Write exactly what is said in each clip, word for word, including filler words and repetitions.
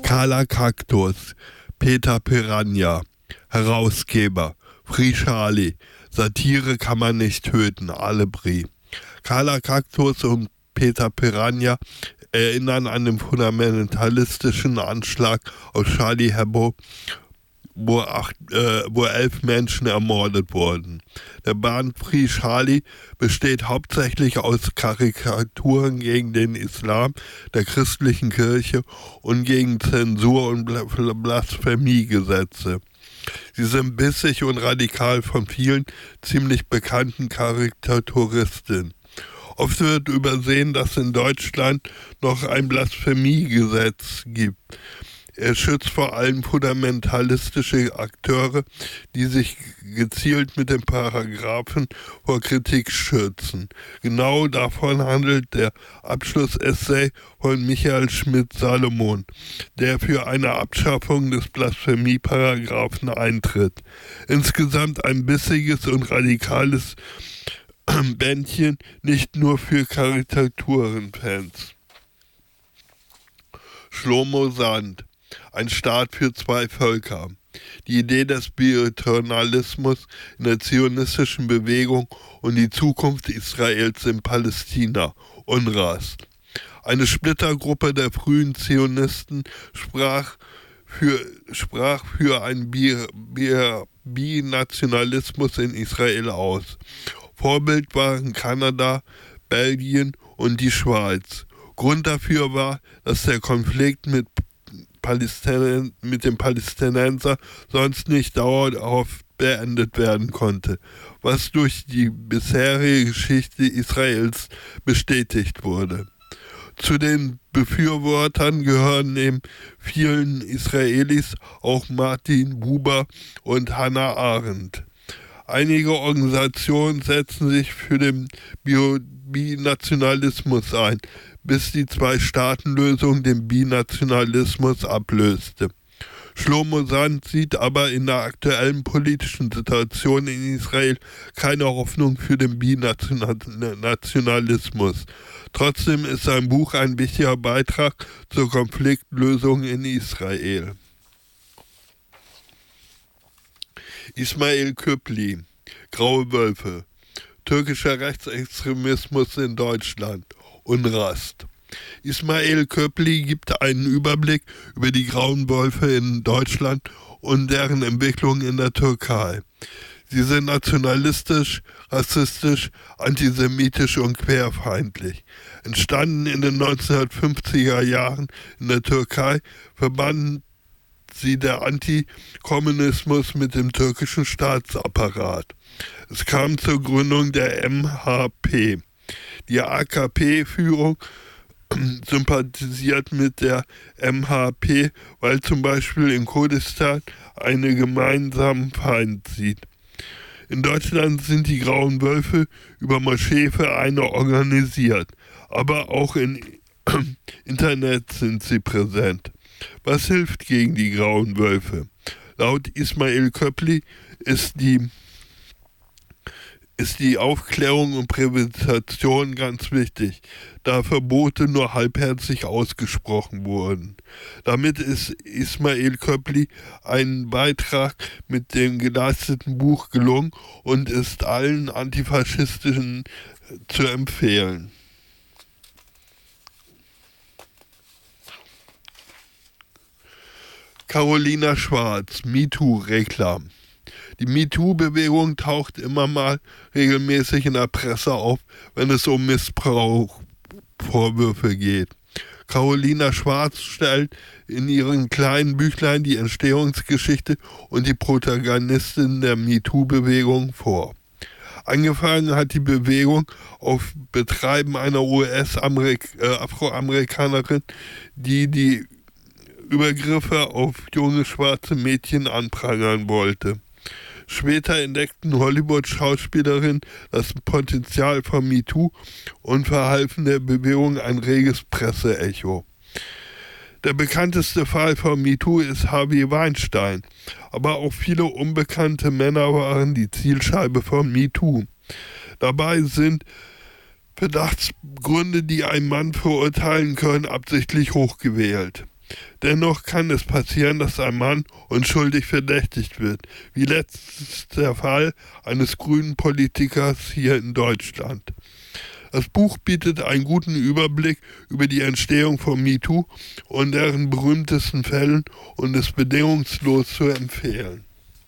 Carla Cactus, Peter Piranha, Herausgeber, Free Charlie, Satire kann man nicht töten, Alebri. Carla Cactus und Peter Piranha erinnern an den fundamentalistischen Anschlag auf Charlie Hebdo, wo, acht, äh, wo elf Menschen ermordet wurden. Der Band Free Charlie besteht hauptsächlich aus Karikaturen gegen den Islam, der christlichen Kirche und gegen Zensur- und Blasphemiegesetze. Sie sind bissig und radikal von vielen ziemlich bekannten Karikaturisten. Oft wird übersehen, dass in Deutschland noch ein Blasphemiegesetz gibt. Er schützt vor allem fundamentalistische Akteure, die sich gezielt mit den Paragraphen vor Kritik schützen. Genau davon handelt der Abschlussessay von Michael Schmidt-Salomon, der für eine Abschaffung des Blasphemieparagraphen eintritt. Insgesamt ein bissiges und radikales Bändchen, nicht nur für Karikaturenfans. Shlomo Sand, ein Staat für zwei Völker. Die Idee des Bilateralismus in der zionistischen Bewegung und die Zukunft Israels in Palästina, U N R W A. Eine Splittergruppe der frühen Zionisten sprach für, sprach für einen Binationalismus in Israel aus. Vorbild waren Kanada, Belgien und die Schweiz. Grund dafür war, dass der Konflikt mit, Palästin- mit den Palästinensern sonst nicht dauerhaft beendet werden konnte, was durch die bisherige Geschichte Israels bestätigt wurde. Zu den Befürwortern gehören neben vielen Israelis auch Martin Buber und Hannah Arendt. Einige Organisationen setzen sich für den Bio- Binationalismus ein, bis die Zwei-Staaten-Lösung den Binationalismus ablöste. Shlomo Sand sieht aber in der aktuellen politischen Situation in Israel keine Hoffnung für den Binationalismus. Trotzdem ist sein Buch ein wichtiger Beitrag zur Konfliktlösung in Israel. Ismail Köpli, Graue Wölfe, türkischer Rechtsextremismus in Deutschland, U N R W A. Ismail Köpli gibt einen Überblick über die Grauen Wölfe in Deutschland und deren Entwicklung in der Türkei. Sie sind nationalistisch, rassistisch, antisemitisch und querfeindlich. Entstanden in den neunzehnhundertfünfziger Jahren in der Türkei, verbanden sie der Antikommunismus mit dem türkischen Staatsapparat. Es kam zur Gründung der M H P. Die A K P-Führung sympathisiert mit der M H P, weil zum Beispiel in Kurdistan einen gemeinsamen Feind sieht. In Deutschland sind die Grauen Wölfe über Moscheevereine organisiert, aber auch im Internet sind sie präsent. Was hilft gegen die Grauen Wölfe? Laut Ismail Köpli ist die, ist die Aufklärung und Prävention ganz wichtig, da Verbote nur halbherzig ausgesprochen wurden. Damit ist Ismail Köpli ein Beitrag mit dem geleisteten Buch gelungen und ist allen Antifaschisten zu empfehlen. Carolina Schwarz, MeToo-Reklam. Die MeToo-Bewegung taucht immer mal regelmäßig in der Presse auf, wenn es um Missbrauchsvorwürfe geht. Carolina Schwarz stellt in ihren kleinen Büchlein die Entstehungsgeschichte und die Protagonistin der MeToo-Bewegung vor. Angefangen hat die Bewegung auf Betreiben einer U S-Afroamerikanerin, die die Übergriffe auf junge schwarze Mädchen anprangern wollte. Später entdeckten Hollywood-Schauspielerinnen das Potenzial von MeToo und verhalfen der Bewegung ein reges Presseecho. Der bekannteste Fall von MeToo ist Harvey Weinstein, aber auch viele unbekannte Männer waren die Zielscheibe von MeToo. Dabei sind Verdachtsgründe, die einen Mann verurteilen können, absichtlich hochgewählt. Dennoch kann es passieren, dass ein Mann unschuldig verdächtigt wird, wie letztens der Fall eines grünen Politikers hier in Deutschland. Das Buch bietet einen guten Überblick über die Entstehung von MeToo und deren berühmtesten Fällen und ist bedingungslos zu empfehlen.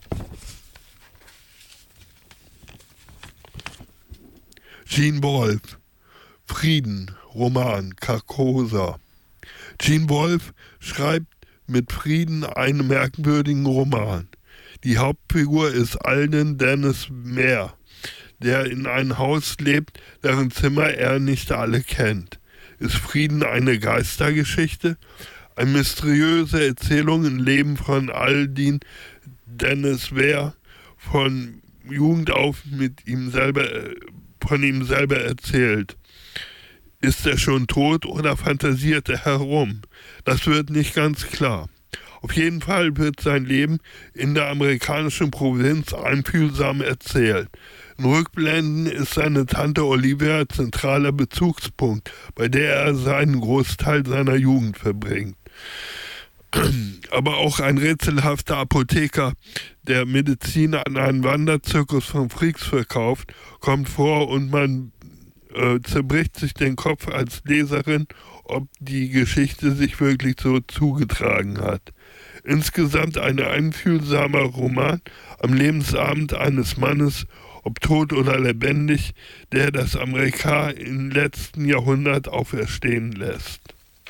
Gene Wolfe, Frieden, Roman, Carcosa. Gene Wolfe schreibt mit Frieden einen merkwürdigen Roman. Die Hauptfigur ist Alden Dennis Mehr, der in einem Haus lebt, deren Zimmer er nicht alle kennt. Ist Frieden eine Geistergeschichte? Eine mysteriöse Erzählung im Leben von Alden Dennis Mehr, von Jugend auf mit ihm selber, von ihm selber erzählt. Ist er schon tot oder fantasiert er herum? Das wird nicht ganz klar. Auf jeden Fall wird sein Leben in der amerikanischen Provinz einfühlsam erzählt. In Rückblenden ist seine Tante Olivia zentraler Bezugspunkt, bei der er seinen Großteil seiner Jugend verbringt. Aber auch ein rätselhafter Apotheker, der Medizin an einen Wanderzirkus von Freaks verkauft, kommt vor und man äh, zerbricht sich den Kopf als Leserin, ob die Geschichte sich wirklich so zugetragen hat. Insgesamt ein einfühlsamer Roman am Lebensabend eines Mannes, ob tot oder lebendig, der das Amerika im letzten Jahrhundert auferstehen lässt.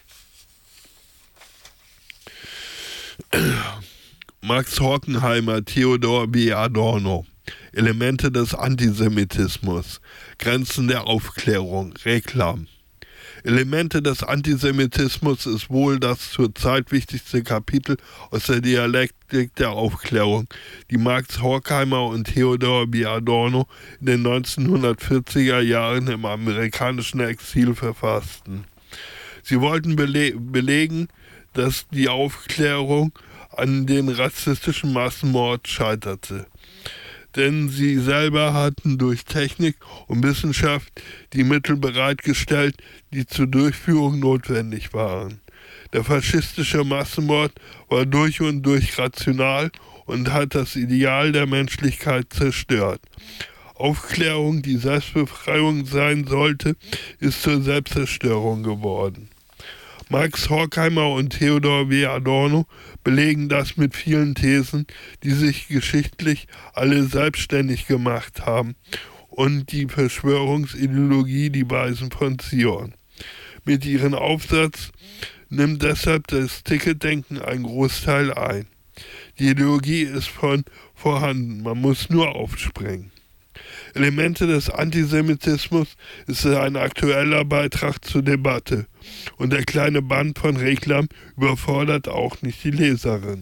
Max Horkheimer, Theodor W. Adorno. Elemente des Antisemitismus. Grenzen der Aufklärung. Reklam. Elemente des Antisemitismus ist wohl das zurzeit wichtigste Kapitel aus der Dialektik der Aufklärung, die Max Horkheimer und Theodor W. Adorno in den neunzehnhundertvierziger Jahren im amerikanischen Exil verfassten. Sie wollten bele- belegen, dass die Aufklärung an den rassistischen Massenmord scheiterte. Denn sie selber hatten durch Technik und Wissenschaft die Mittel bereitgestellt, die zur Durchführung notwendig waren. Der faschistische Massenmord war durch und durch rational und hat das Ideal der Menschlichkeit zerstört. Aufklärung, die Selbstbefreiung sein sollte, ist zur Selbstzerstörung geworden. Max Horkheimer und Theodor W. Adorno belegen das mit vielen Thesen, die sich geschichtlich alle selbstständig gemacht haben, und die Verschwörungsideologie die Weisen von Zion. Mit ihrem Aufsatz nimmt deshalb das Ticketdenken einen Großteil ein. Die Ideologie ist von vorhanden, man muss nur aufspringen. Elemente des Antisemitismus ist ein aktueller Beitrag zur Debatte und der kleine Band von Reklam überfordert auch nicht die Leserin.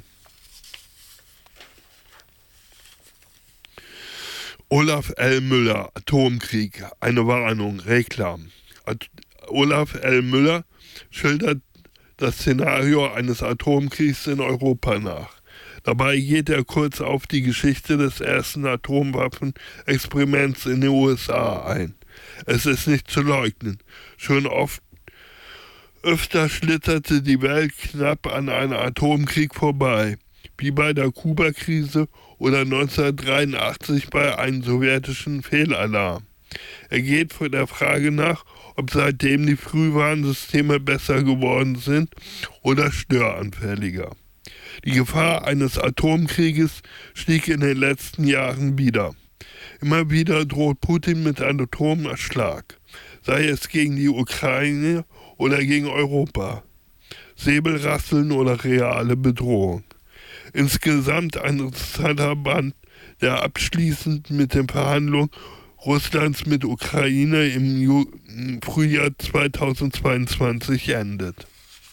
Olaf L. Müller, Atomkrieg, eine Warnung, Reklam. At- Olaf L. Müller schildert das Szenario eines Atomkriegs in Europa nach. Dabei geht er kurz auf die Geschichte des ersten Atomwaffenexperiments in den U S A ein. Es ist nicht zu leugnen. Schon oft öfter schlitterte die Welt knapp an einem Atomkrieg vorbei, wie bei der Kuba-Krise oder neunzehnhundertdreiundachtzig bei einem sowjetischen Fehlalarm. Er geht von der Frage nach, ob seitdem die Frühwarnsysteme besser geworden sind oder störanfälliger. Die Gefahr eines Atomkrieges stieg in den letzten Jahren wieder. Immer wieder droht Putin mit einem Atomerschlag, sei es gegen die Ukraine oder gegen Europa. Säbelrasseln oder reale Bedrohung. Insgesamt ein interessanter Band, der abschließend mit den Verhandlungen Russlands mit Ukraine im, Ju- im Frühjahr zweitausendzweiundzwanzig endet.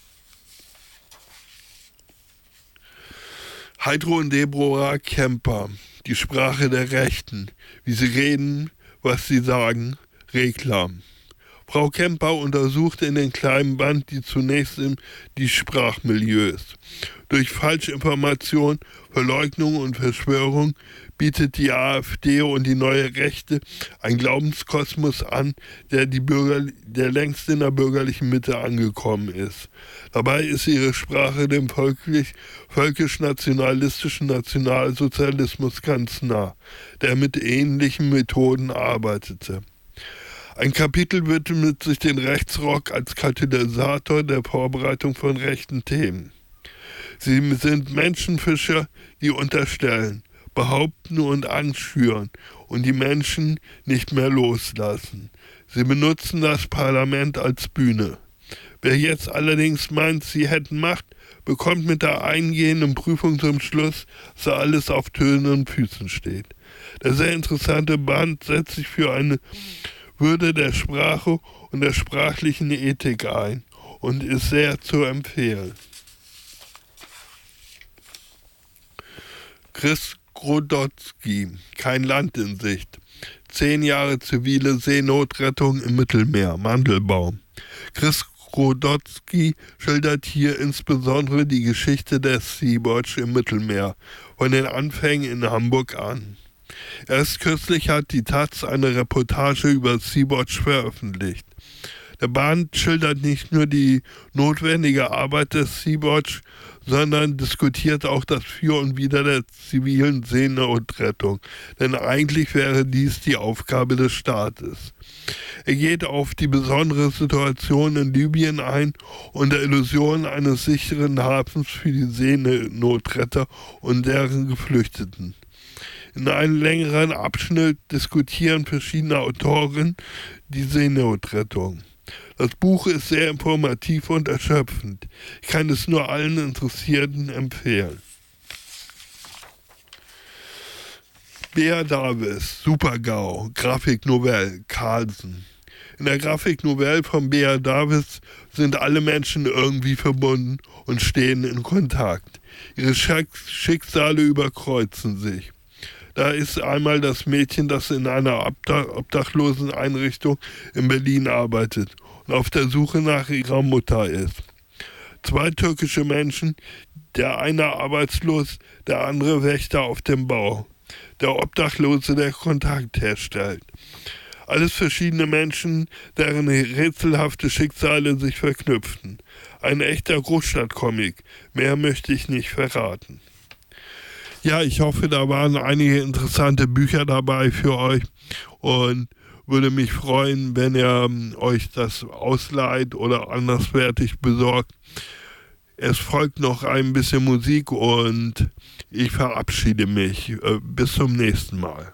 Heidrun und Deborah Kemper, die Sprache der Rechten, wie sie reden, was sie sagen, Reklam. Frau Kemper untersuchte in dem kleinen Band die zunächst in die Sprachmilieus. Durch Falschinformation, Verleugnung und Verschwörung bietet die AfD und die Neue Rechte einen Glaubenskosmos an, der, die Bürger, der längst in der bürgerlichen Mitte angekommen ist. Dabei ist ihre Sprache dem völkisch, völkisch-nationalistischen Nationalsozialismus ganz nah, der mit ähnlichen Methoden arbeitete. Ein Kapitel widmet sich den Rechtsrock als Katalysator der Vorbereitung von rechten Themen. Sie sind Menschenfischer, die unterstellen, behaupten und Angst schüren und die Menschen nicht mehr loslassen. Sie benutzen das Parlament als Bühne. Wer jetzt allerdings meint, sie hätten Macht, bekommt mit der eingehenden Prüfung zum Schluss, dass alles auf tönernen Füßen steht. Der sehr interessante Band setzt sich für eine Würde der Sprache und der sprachlichen Ethik ein und ist sehr zu empfehlen. Chris Grodotzky, Kein Land in Sicht. Zehn Jahre zivile Seenotrettung im Mittelmeer, Mandelbaum. Chris Grodotzky schildert hier insbesondere die Geschichte der Sea-Watch im Mittelmeer, von den Anfängen in Hamburg an. Erst kürzlich hat die Taz eine Reportage über Sea-Watch veröffentlicht. Der Band schildert nicht nur die notwendige Arbeit des Sea-Watch, sondern diskutiert auch das Für und Wider der zivilen Seenotrettung, denn eigentlich wäre dies die Aufgabe des Staates. Er geht auf die besondere Situation in Libyen ein und der Illusion eines sicheren Hafens für die Seenotretter und deren Geflüchteten. In einem längeren Abschnitt diskutieren verschiedene Autoren die Seenotrettung. Das Buch ist sehr informativ und erschöpfend. Ich kann es nur allen Interessierten empfehlen. Bea Davis, Super-GAU, Grafiknovelle, Carlsen. In der Grafiknovelle von Bea Davis sind alle Menschen irgendwie verbunden und stehen in Kontakt. Ihre Schicksale überkreuzen sich. Da ist einmal das Mädchen, das in einer Obdachloseneinrichtung in Berlin arbeitet und auf der Suche nach ihrer Mutter ist. Zwei türkische Menschen, der eine arbeitslos, der andere Wächter auf dem Bau. Der Obdachlose, der Kontakt herstellt. Alles verschiedene Menschen, deren rätselhafte Schicksale sich verknüpften. Ein echter Großstadtcomic. Mehr möchte ich nicht verraten. Ja, ich hoffe, da waren einige interessante Bücher dabei für euch und würde mich freuen, wenn ihr ähm, euch das ausleiht oder anderswertig besorgt. Es folgt noch ein bisschen Musik und ich verabschiede mich. Äh, bis zum nächsten Mal.